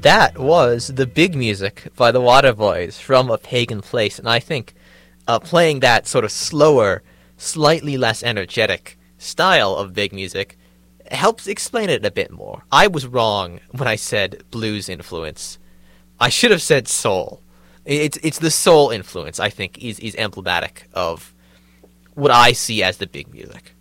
That was The Big Music by the Waterboys from A Pagan Place, and I think playing that sort of slower, slightly less energetic style of big music helps explain it a bit more. I was wrong when I said blues influence. I should have said soul. It's the soul influence, I think, is emblematic of what I see as the big music.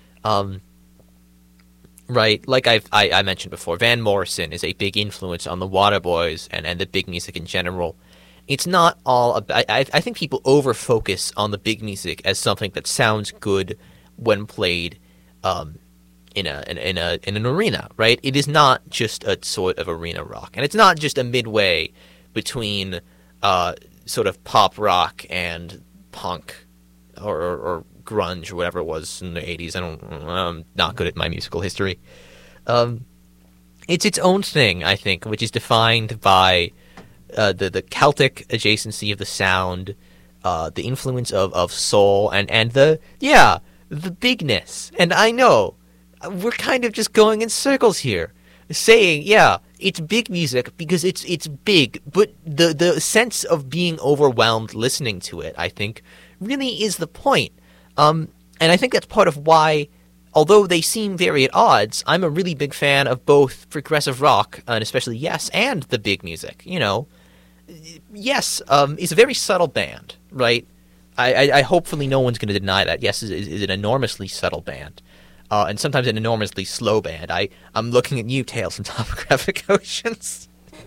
Right, like I mentioned before, Van Morrison is a big influence on the Waterboys and the big music in general. It's not all about... I think people over-focus on the big music as something that sounds good when played in an arena, right? It is not just a sort of arena rock, and it's not just a midway between sort of pop rock and punk or grunge or whatever it was in the 80s. I'm not good at my musical history. It's its own thing, I think, which is defined by the Celtic adjacency of the sound, the influence of soul, and the bigness. And I know we're kind of just going in circles here, saying, yeah, it's big music because it's big, but the sense of being overwhelmed listening to it, I think, really is the point. And I think that's part of why, although they seem very at odds, I'm a really big fan of both progressive rock, and especially Yes, and the big music. You know, Yes is a very subtle band, right? I hopefully no one's going to deny that. Yes is an enormously subtle band, and sometimes an enormously slow band. I'm looking at you, Tales from Topographic Oceans.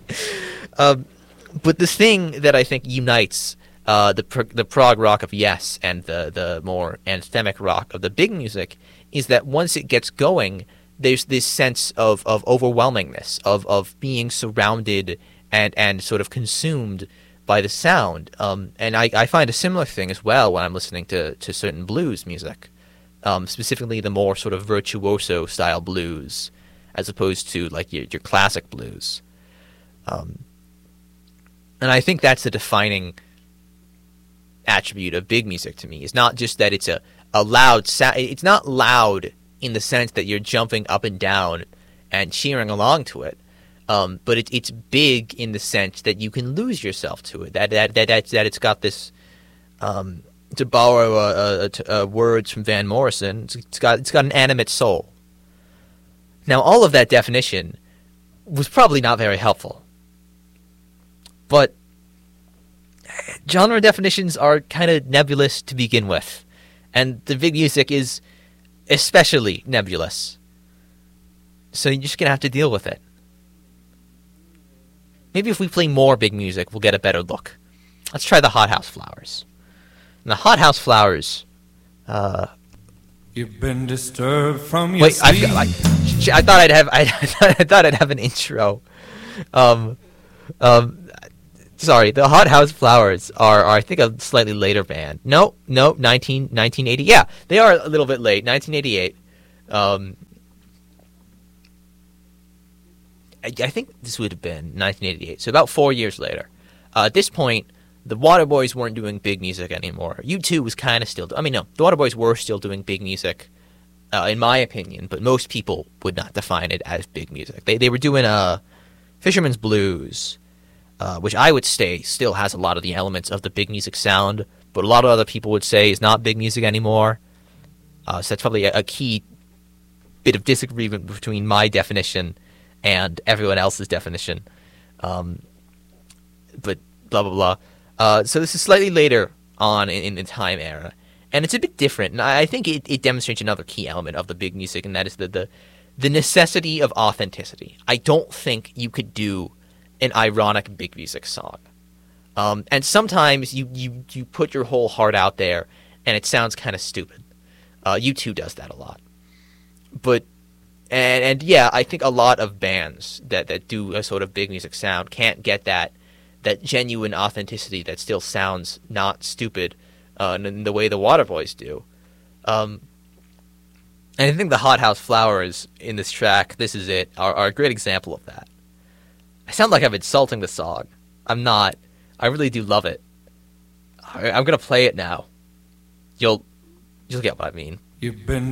But the thing that I think unites the prog rock of Yes and the more anthemic rock of the big music is that once it gets going, there's this sense of overwhelmingness, of being surrounded and sort of consumed by the sound. And I find a similar thing as well when I'm listening to certain blues music, specifically the more sort of virtuoso style blues, as opposed to like your classic blues. And I think that's the defining attribute of big music to me. It's not just that it's a loud sound. It's not loud in the sense that you're jumping up and down and cheering along to it. But it's big in the sense that you can lose yourself to it. That it's got this, to borrow words from Van Morrison, it's got an animate soul. Now, all of that definition was probably not very helpful, but genre definitions are kind of nebulous to begin with, and the big music is especially nebulous. So you're just gonna have to deal with it. Maybe if we play more big music, we'll get a better look. Let's try the Hothouse Flowers. And the Hothouse Flowers. You've been disturbed from your sleep. I thought I'd have an intro. Sorry, the Hothouse Flowers are I think a slightly later band. No, 1980. Yeah, they are a little bit late, 1988. I think this would have been 1988, so about 4 years later. At this point, the Waterboys weren't doing big music anymore. U2 was kind of still... the Waterboys were still doing big music, in my opinion, but most people would not define it as big music. They were doing Fisherman's Blues, which I would say still has a lot of the elements of the big music sound, but a lot of other people would say is not big music anymore. So that's probably a key bit of disagreement between my definition and everyone else's definition. But blah, blah, blah. So this is slightly later on in the time era. And it's a bit different. And I think it demonstrates another key element of the big music, and that is the necessity of authenticity. I don't think you could do an ironic big music song. And sometimes you put your whole heart out there, and it sounds kind of stupid. U2 does that a lot. But... And yeah, I think a lot of bands that do a sort of big music sound can't get that genuine authenticity that still sounds not stupid in the way the Waterboys do. And I think the Hothouse Flowers in this track, This Is It, are a great example of that. I sound like I'm insulting the song. I'm not. I really do love it. I'm going to play it now. You'll get what I mean. You've been